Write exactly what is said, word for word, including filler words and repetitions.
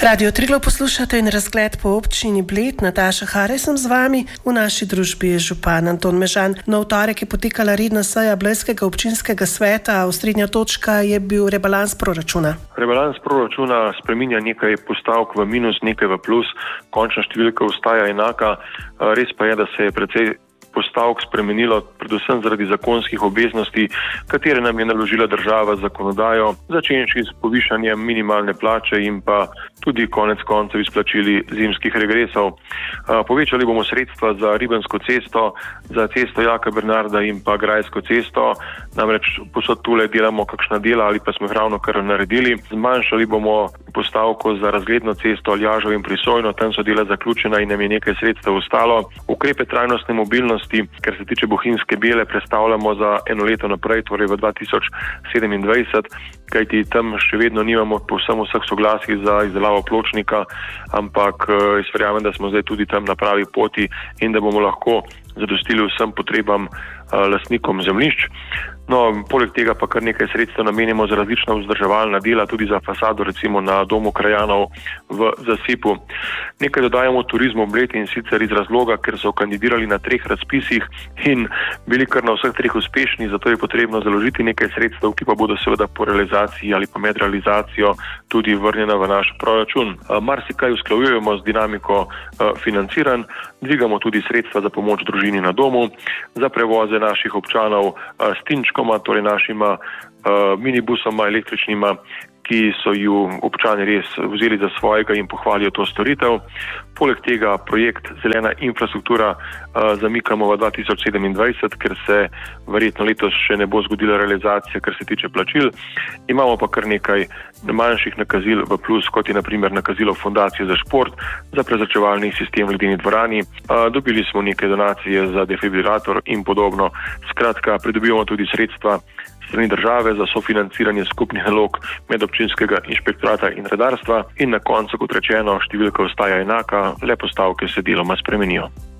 Radio Triglav poslušate in razgled po občini Bled. Nataša Hare sem z vami. V naši družbi je župan Anton Mežan. Na torek je potekala redna seja Blejskega občinskega sveta. Osrednja točka je bil rebalans proračuna. Rebalans proračuna spreminja nekaj postavk v minus, nekaj v plus. Končna številka ostaja enaka. Res pa je, da se je precej postavk spremenilo, predvsem zaradi zakonskih obveznosti, katere nam je naložila država z zakonodajo, začenši s povišanjem minimalne plače in pa tudi konec koncev izplačili zimskih regresov. Povečali bomo sredstva za Ribensko cesto, za cesto Jaka Bernarda in pa Grajsko cesto, namreč posod tule delamo kakšna dela ali pa smo jih ravno kar naredili. Zmanjšali bomo postavko za razgledno cesto Aljažev in Prisojno, tam so dela zaključena in nam je nekaj sredstev ostalo. Ukrepe trajnostne mobilnosti, kar se tiče Bohinjske Bijele, prestavljamo za eno leto naprej, torej v dva tisoč sedemindvajset, kajti tam še vedno nimamo povsem vseh soglasij za izdelavo pločnika, ampak jaz verjamem, da smo zdaj tudi tam na pravi poti in da bomo lahko zadostili vsem potrebam lastnikom zemljišč. No, poleg tega pa kar nekaj sredstev namenimo za različna vzdrževalna dela, tudi za fasado, recimo na domu krajanov v Zasipu. Nekaj dodajamo turizmu Bled in sicer iz razloga, ker so kandidirali na treh razpisih in bili kar na vseh treh uspešni, zato je potrebno založiti nekaj sredstev, ki pa bodo seveda po realizaciji ali pa med realizacijo tudi vrnjena v naš proračun. Marsikaj usklajujemo z dinamiko financiranj, dvigamo tudi sredstva za pomoč družini na domu, za prevoze naših občanov s tinčkoma, torej našima uh, minibusoma električnima, ki so ju občani res vzeli za svojega in pohvalijo to storitev. Poleg tega projekt Zelena infrastruktura uh, zamikamo v dva tisoč sedemindvajset, ker se verjetno letos še ne bo zgodila realizacija, kar se tiče plačil. Imamo pa kar nekaj manjših nakazil v plus, kot je na primer nakazilo Fundacije za šport, za prezračevalni sistem v ledeni dvorani. Uh, dobili smo neke donacije za defibrilator in podobno. Skratka, pridobivamo tudi sredstva strani države za sofinanciranje skupnih nalog medobčinskega inšpektorata in redarstva in na koncu, kot rečeno, številka ostaja enaka, le postavke se deloma spremenijo.